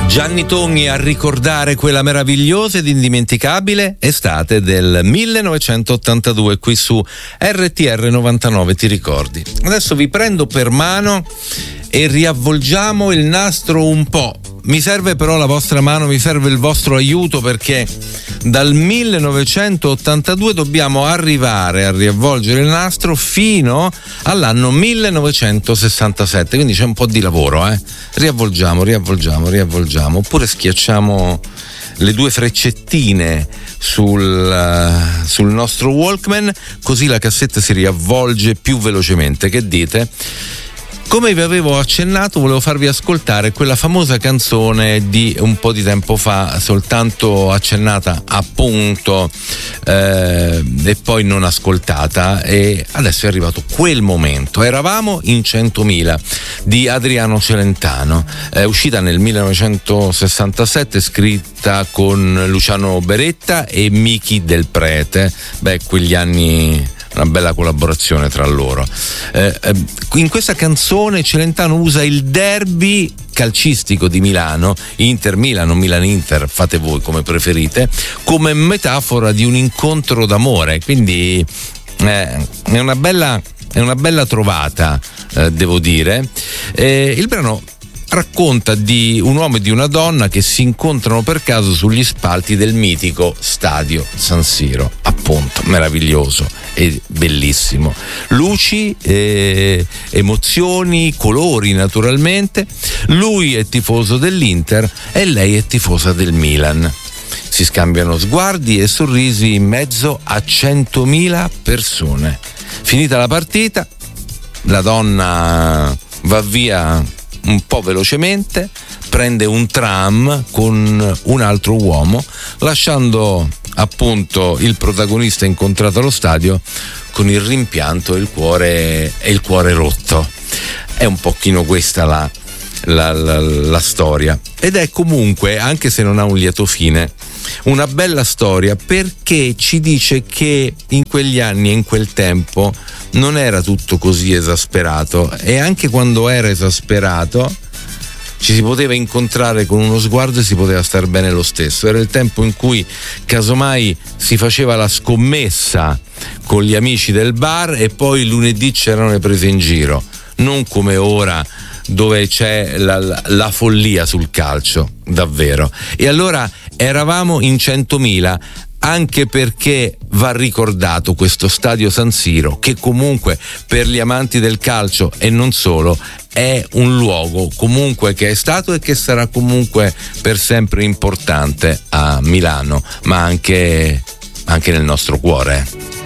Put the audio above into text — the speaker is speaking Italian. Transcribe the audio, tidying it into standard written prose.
Gianni Togni a ricordare quella meravigliosa ed indimenticabile estate del 1982 qui su RTR 99, ti ricordi? Adesso vi prendo per mano e riavvolgiamo il nastro un po'. Mi serve però la vostra mano, mi serve il vostro aiuto, perché dal 1982 dobbiamo arrivare a riavvolgere il nastro fino all'anno 1967, quindi c'è un po' di lavoro, riavvolgiamo, oppure schiacciamo le due freccettine sul nostro Walkman, così la cassetta si riavvolge più velocemente. Che dite? Come vi avevo accennato, volevo farvi ascoltare quella famosa canzone di un po' di tempo fa, soltanto accennata appunto e poi non ascoltata, e adesso è arrivato quel momento. Eravamo in 100.000 di Adriano Celentano, uscita nel 1967, scritta con Luciano Beretta e Michi Del Prete. Quegli anni, una bella collaborazione tra loro. In questa canzone Celentano usa il derby calcistico di Milano, Inter-Milano, Milan-Inter, fate voi come preferite, come metafora di un incontro d'amore, quindi è una bella trovata, devo dire. Il brano racconta di un uomo e di una donna che si incontrano per caso sugli spalti del mitico stadio San Siro, appunto, meraviglioso e bellissimo. Luci, emozioni, colori naturalmente. Lui è tifoso dell'Inter e lei è tifosa del Milan. Si scambiano sguardi e sorrisi in mezzo a 100.000 persone. Finita la partita, la donna va via un po' velocemente, prende un tram con un altro uomo, lasciando appunto il protagonista incontrato allo stadio con il rimpianto e il cuore rotto. È un pochino questa la storia, ed è comunque, anche se non ha un lieto fine, una bella storia, perché ci dice che in quegli anni e in quel tempo non era tutto così esasperato, e anche quando era esasperato ci si poteva incontrare con uno sguardo e si poteva star bene lo stesso. Era il tempo in cui casomai si faceva la scommessa con gli amici del bar e poi lunedì c'erano le prese in giro, non come ora dove c'è la follia sul calcio, davvero. E allora eravamo in 100.000, anche perché va ricordato questo stadio San Siro, che comunque per gli amanti del calcio e non solo è un luogo comunque che è stato e che sarà comunque per sempre importante a Milano, ma anche nel nostro cuore.